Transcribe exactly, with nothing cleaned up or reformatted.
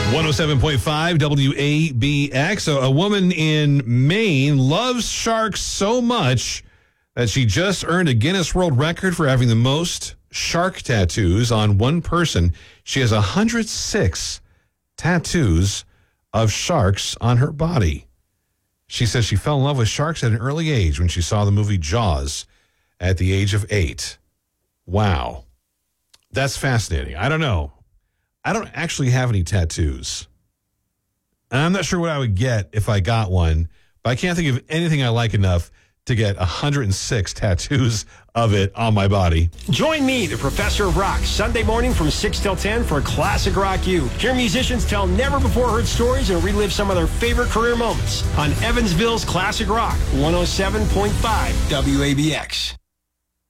one oh seven point five W A B X. So a woman in Maine loves sharks so much that she just earned a Guinness World Record for having the most shark tattoos on one person. She has one hundred six tattoos of sharks on her body. She says she fell in love with sharks at an early age when she saw the movie Jaws at the age of eight. Wow. That's fascinating. I don't know. I don't actually have any tattoos. And I'm not sure what I would get if I got one, but I can't think of anything I like enough to get one hundred six tattoos of it on my body. Join me, the Professor of Rock, Sunday morning from six till ten for Classic Rock U. Hear musicians tell never-before-heard stories and relive some of their favorite career moments on Evansville's Classic Rock, one oh seven point five W A B X.